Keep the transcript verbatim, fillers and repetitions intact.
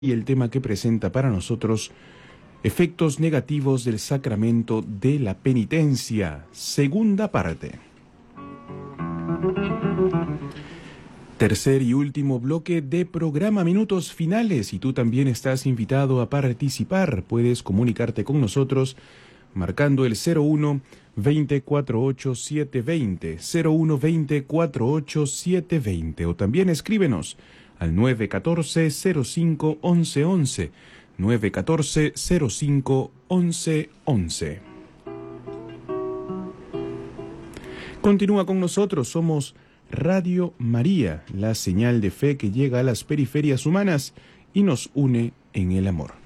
y el tema que presenta para nosotros efectos negativos del sacramento de la penitencia, segunda parte. Tercer y último bloque de programa, minutos finales, y tú también estás invitado a participar. Puedes comunicarte con nosotros marcando el cero uno, veinte, cuarenta y ocho, setecientos veinte, cero uno, veinte, cuarenta y ocho, setecientos veinte, o también escríbenos al nueve uno cuatro, cero cinco, once once, nueve uno cuatro, cero cinco, once once. Continúa con nosotros, somos Radio María, la señal de fe que llega a las periferias humanas y nos une en el amor.